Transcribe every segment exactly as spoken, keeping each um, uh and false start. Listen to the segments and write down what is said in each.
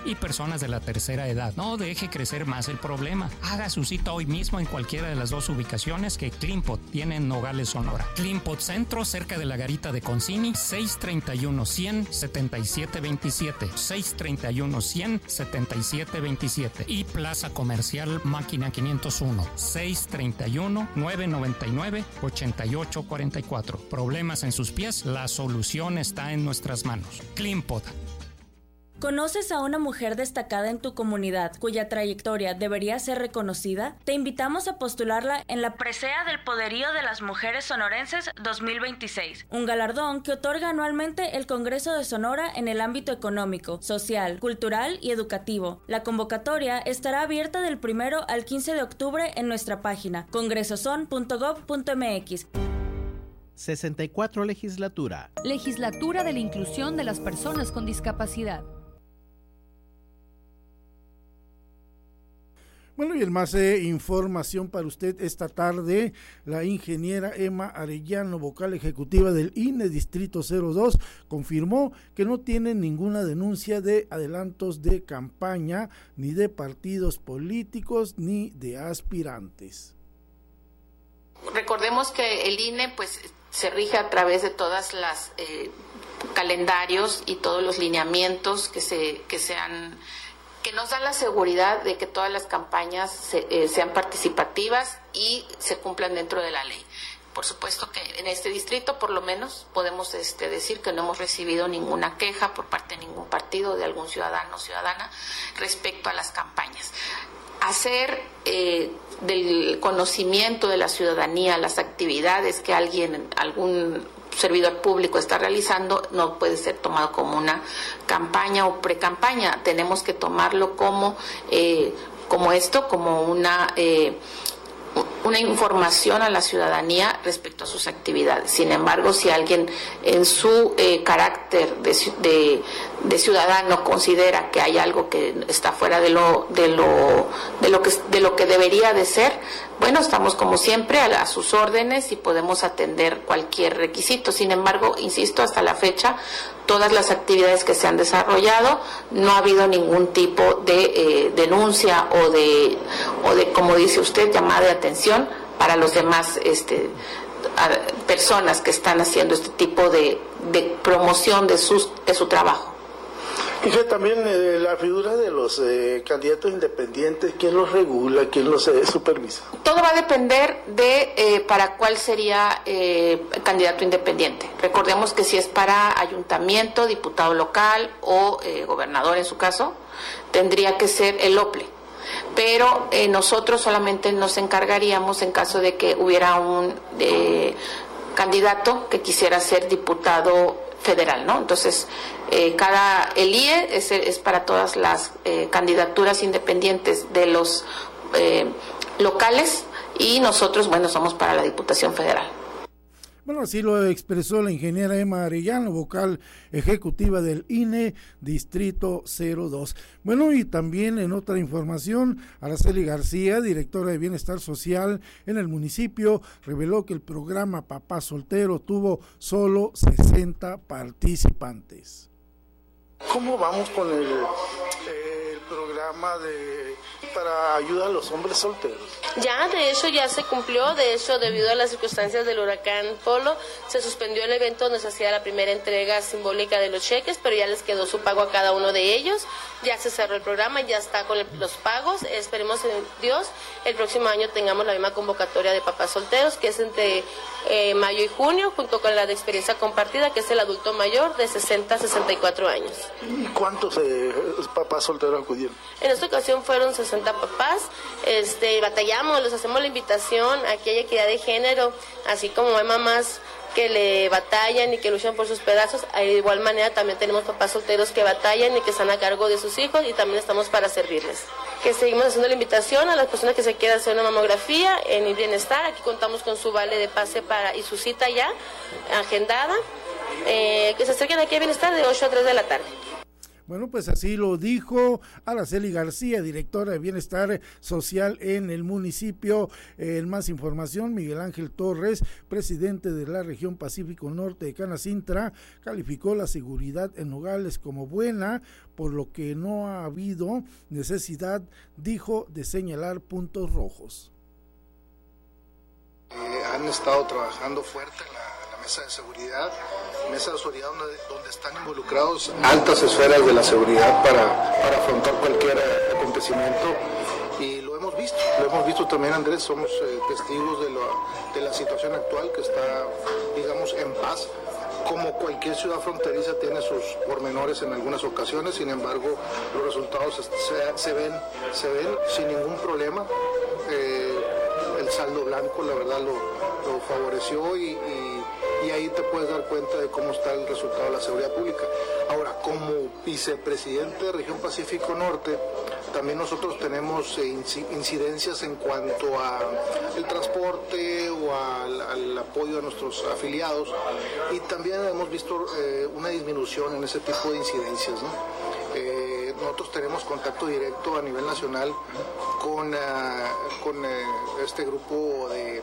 y personas de la tercera edad. No deje crecer más el problema. Haga su cita hoy mismo en cualquiera de las dos ubicaciones que Cleanpot tiene en Nogales, Sonora. Cleanpot Centro, cerca de la garita de Concini, seis treinta y uno cien setenta y siete veintisiete, seis treinta y uno cien setenta y siete veintisiete, y Plaza Comercial Máquina quinientos uno, seis treinta y uno nueve noventa y nueve ochenta y ocho cuarenta y cuatro. Problemas en sus pies, la solución está en nuestras manos. Cleanpot. ¿Conoces a una mujer destacada en tu comunidad cuya trayectoria debería ser reconocida? Te invitamos a postularla en la Presea del Poderío de las Mujeres Sonorenses dos mil veintiséis, un galardón que otorga anualmente el Congreso de Sonora en el ámbito económico, social, cultural y educativo. La convocatoria estará abierta del primero al quince de octubre en nuestra página congresoson punto gob punto mx. sesenta y cuatro Legislatura. Legislatura de la Inclusión de las Personas con Discapacidad. Bueno, y en más eh, información para usted esta tarde, la ingeniera Emma Arellano, vocal ejecutiva del I N E Distrito cero dos, confirmó que no tiene ninguna denuncia de adelantos de campaña, ni de partidos políticos, ni de aspirantes. Recordemos que el I N E pues se rige a través de todas las eh, calendarios y todos los lineamientos que se que sean que nos dan la seguridad de que todas las campañas se, eh, sean participativas y se cumplan dentro de la ley. Por supuesto que en este distrito, por lo menos, podemos este, decir que no hemos recibido ninguna queja por parte de ningún partido, de algún ciudadano o ciudadana, respecto a las campañas. Hacer eh, del conocimiento de la ciudadanía las actividades que alguien, algún servidor público está realizando, no puede ser tomado como una campaña o pre-campaña. Tenemos que tomarlo como, eh, como esto, como una... Eh, una información a la ciudadanía respecto a sus actividades. Sin embargo, si alguien en su eh, carácter de, de, de ciudadano considera que hay algo que está fuera de lo de lo de lo que de lo que debería de ser, bueno, estamos como siempre a, a sus órdenes y podemos atender cualquier requisito. Sin embargo, insisto, hasta la fecha todas las actividades que se han desarrollado no ha habido ningún tipo de eh, denuncia o de o de, como dice usted, llamada de atención para los demás este a, personas que están haciendo este tipo de, de promoción de sus de su trabajo. Y que también eh, la figura de los eh, candidatos independientes, ¿quién los regula, quién los eh, supervisa? Todo va a depender de eh, para cuál sería eh, candidato independiente. Recordemos que si es para ayuntamiento, diputado local o eh, gobernador en su caso, tendría que ser el OPLE. Pero eh, nosotros solamente nos encargaríamos en caso de que hubiera un eh, candidato que quisiera ser diputado federal, ¿no? Entonces, eh, cada el I E es, es para todas las eh, candidaturas independientes de los eh, locales y nosotros, bueno, somos para la Diputación Federal. Bueno, así lo expresó la ingeniera Emma Arellano, vocal ejecutiva del I N E Distrito cero dos. Bueno, y también en otra información, Araceli García, directora de Bienestar Social en el municipio, reveló que el programa Papá Soltero tuvo solo sesenta participantes. ¿Cómo vamos con el, el programa de para ayuda a los hombres solteros? Ya, de hecho, ya se cumplió. De hecho, debido a las circunstancias del huracán Polo, se suspendió el evento donde se hacía la primera entrega simbólica de los cheques, pero ya les quedó su pago a cada uno de ellos. Ya se cerró el programa, ya está con el, los pagos. Esperemos en Dios el próximo año tengamos la misma convocatoria de papás solteros, que es entre eh, mayo y junio, junto con la de experiencia compartida, que es el adulto mayor de sesenta a sesenta y cuatro años. ¿Y cuántos eh, papás solteros acudieron? En esta ocasión fueron sesenta papás. Este, batallamos, les hacemos la invitación a que haya equidad de género, así como hay mamás que le batallan y que luchan por sus pedazos, de igual manera también tenemos papás solteros que batallan y que están a cargo de sus hijos y también estamos para servirles. Que seguimos haciendo la invitación a las personas que se quieran hacer una mamografía en Bienestar. Aquí contamos con su vale de pase para y su cita ya agendada, eh, que se acerquen aquí a Bienestar de ocho a tres de la tarde. Bueno, pues así lo dijo Araceli García, directora de Bienestar Social en el municipio. En más información, Miguel Ángel Torres, presidente de la región Pacífico Norte de Canacintra, calificó la seguridad en Nogales como buena, por lo que no ha habido necesidad, dijo, de señalar puntos rojos. Eh, han estado trabajando fuerte en la, la mesa de seguridad, mesa de seguridad donde, donde están involucrados altas esferas de la seguridad para, para afrontar cualquier acontecimiento, y lo hemos visto, lo hemos visto también, Andrés, somos eh, testigos de, lo, de la situación actual que está, digamos, en paz. Como cualquier ciudad fronteriza tiene sus pormenores en algunas ocasiones, sin embargo los resultados se, se ven, se ven sin ningún problema. Eh, el saldo blanco la verdad lo, lo favoreció y, y, y ahí te puedes dar cuenta de cómo está el resultado de la seguridad pública. Ahora, como vicepresidente de Región Pacífico Norte, también nosotros tenemos incidencias en cuanto a el transporte o al, al apoyo a nuestros afiliados, y también hemos visto eh, una disminución en ese tipo de incidencias, ¿no? Eh, nosotros tenemos contacto directo a nivel nacional con, uh, con uh, este grupo de,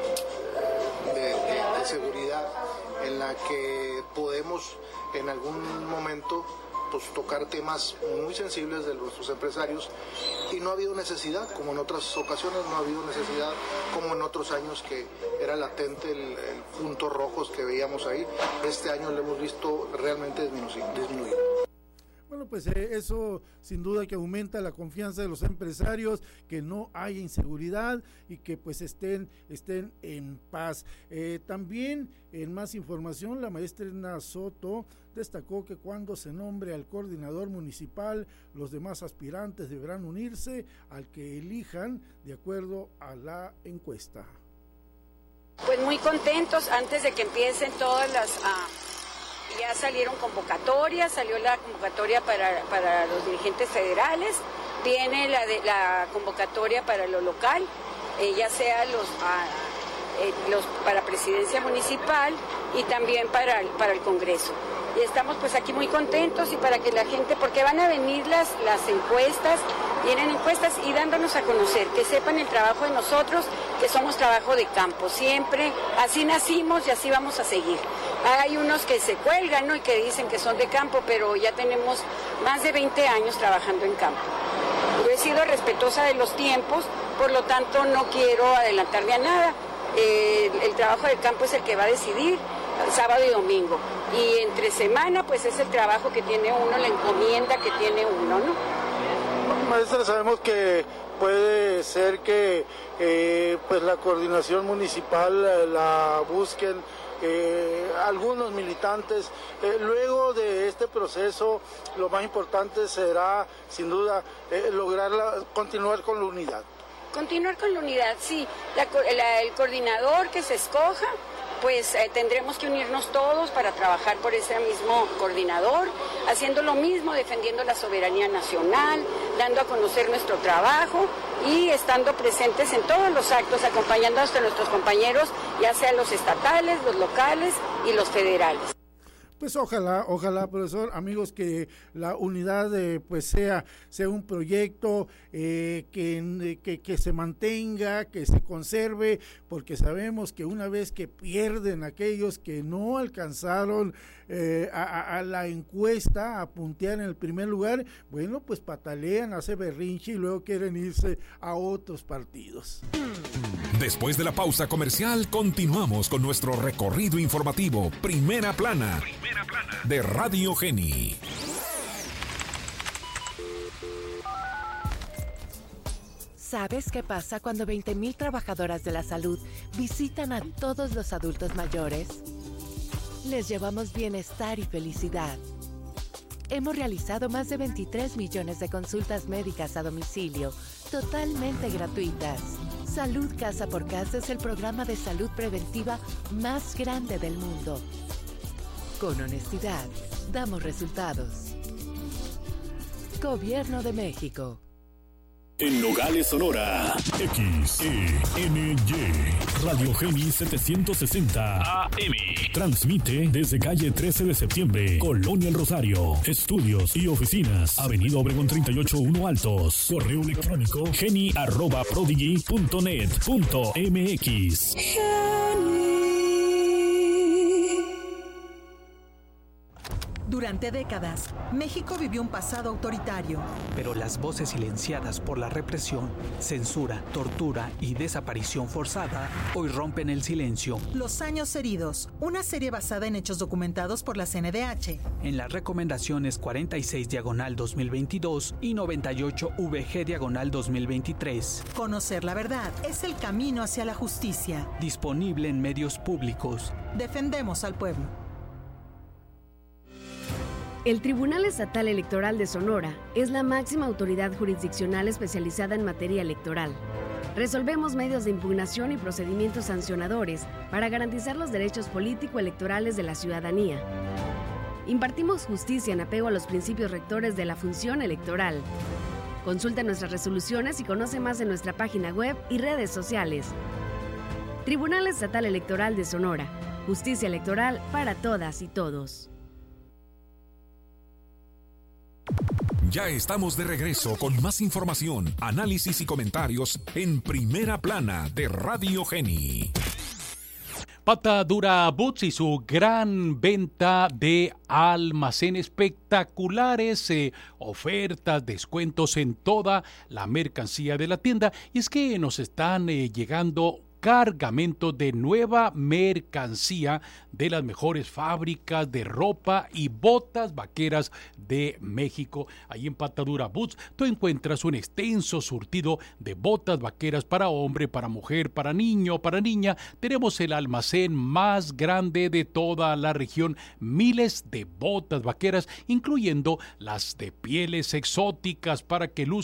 de, de, de seguridad, en la que podemos en algún momento pues, tocar temas muy sensibles de nuestros empresarios, y no ha habido necesidad, como en otras ocasiones, no ha habido necesidad como en otros años que era latente el, el puntos rojos que veíamos ahí. Este año lo hemos visto realmente disminuido. Bueno, pues eh, eso sin duda que aumenta la confianza de los empresarios, que no haya inseguridad y que pues estén, estén en paz. Eh, también en más información, la maestra Edna Soto destacó que cuando se nombre al coordinador municipal, los demás aspirantes deberán unirse al que elijan de acuerdo a la encuesta. Pues muy contentos antes de que empiecen todas las... Uh... Ya salieron convocatorias, salió la convocatoria para, para los dirigentes federales, viene la, de, la convocatoria para lo local, eh, ya sea los, ah, eh, los para presidencia municipal y también para, para el Congreso. Y estamos pues aquí muy contentos, y para que la gente, porque van a venir las, las encuestas, vienen encuestas y dándonos a conocer, que sepan el trabajo de nosotros, que somos trabajo de campo, siempre, así nacimos y así vamos a seguir. Hay unos que se cuelgan, ¿no?, y que dicen que son de campo, pero ya tenemos más de veinte años trabajando en campo. Yo he sido respetuosa de los tiempos, por lo tanto no quiero adelantarme a nada. Eh, el trabajo del campo es el que va a decidir sábado y domingo. Y entre semana, pues es el trabajo que tiene uno, la encomienda que tiene uno, ¿no? Maestra, sabemos que puede ser que eh, pues la coordinación municipal eh, la busquen eh, algunos militantes. Eh, luego de este proceso, lo más importante será, sin duda, eh, lograr la, continuar con la unidad. Continuar con la unidad, sí. La, la, el coordinador que se escoja, pues eh, tendremos que unirnos todos para trabajar por ese mismo coordinador, haciendo lo mismo, defendiendo la soberanía nacional, dando a conocer nuestro trabajo y estando presentes en todos los actos, acompañando a nuestros compañeros, ya sean los estatales, los locales y los federales. Pues ojalá, ojalá, profesor, amigos, que la unidad eh, pues sea, sea un proyecto eh, que, que, que se mantenga, que se conserve, porque sabemos que una vez que pierden aquellos que no alcanzaron eh, a, a la encuesta a puntear en el primer lugar, bueno, pues patalean, hacen berrinche y luego quieren irse a otros partidos. Después de la pausa comercial, continuamos con nuestro recorrido informativo Primera Plana, Primera Plana de Radio Geni. ¿Sabes qué pasa cuando veinte mil trabajadoras de la salud visitan a todos los adultos mayores? Les llevamos bienestar y felicidad. Hemos realizado más de veintitrés millones de consultas médicas a domicilio, totalmente gratuitas. Salud Casa por Casa es el programa de salud preventiva más grande del mundo. Con honestidad, damos resultados. Gobierno de México. En Nogales, Sonora, X E N Y, Radio Geni setecientos sesenta A M. Transmite desde calle trece de septiembre, Colonia El Rosario. Estudios y oficinas, Avenida Obregón treinta y ocho uno Altos. Correo electrónico geni arroba prodigy punto net punto m x. Durante décadas, México vivió un pasado autoritario. Pero las voces silenciadas por la represión, censura, tortura y desaparición forzada hoy rompen el silencio. Los años heridos, una serie basada en hechos documentados por la C N D H. En las recomendaciones cuarenta y seis diagonal dos mil veintidós y noventa y ocho V G diagonal dos mil veintitrés. Conocer la verdad es el camino hacia la justicia. Disponible en medios públicos. Defendemos al pueblo. El Tribunal Estatal Electoral de Sonora es la máxima autoridad jurisdiccional especializada en materia electoral. Resolvemos medios de impugnación y procedimientos sancionadores para garantizar los derechos político-electorales de la ciudadanía. Impartimos justicia en apego a los principios rectores de la función electoral. Consulta nuestras resoluciones y conoce más en nuestra página web y redes sociales. Tribunal Estatal Electoral de Sonora. Justicia electoral para todas y todos. Ya estamos de regreso con más información, análisis y comentarios en Primera Plana de Radio Geni. Pata Dura Boots y su gran venta de almacén, espectaculares eh, ofertas, descuentos en toda la mercancía de la tienda. Y es que nos están eh, llegando cargamento de nueva mercancía de las mejores fábricas de ropa y botas vaqueras de México. Ahí en Pata Dura Boots tú encuentras un extenso surtido de botas vaqueras para hombre, para mujer, para niño, para niña. Tenemos el almacén más grande de toda la región, miles de botas vaqueras, incluyendo las de pieles exóticas para que luzcan